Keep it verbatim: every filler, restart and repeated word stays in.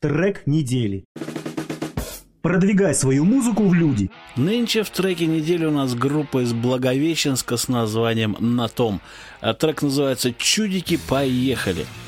Трек недели. Продвигай свою музыку в люди. Нынче в треке недели у нас группа из Благовещенска с названием «На том». А трек называется «Чудики, поехали».